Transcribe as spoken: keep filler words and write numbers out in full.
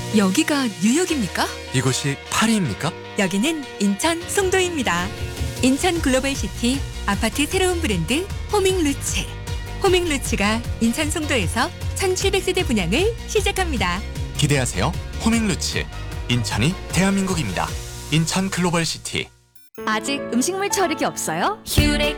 여기가 뉴욕입니까? 이곳이 파리입니까? 여기는 인천 송도입니다. 인천 글로벌시티 아파트 새로운 브랜드 호밍루츠. 호밍루츠가 인천 송도에서 천칠백 세대 분양을 시작합니다. 기대하세요. 호밍루츠. 인천이 대한민국입니다. 인천 글로벌시티. 아직 음식물 처리기 없어요? 휴렉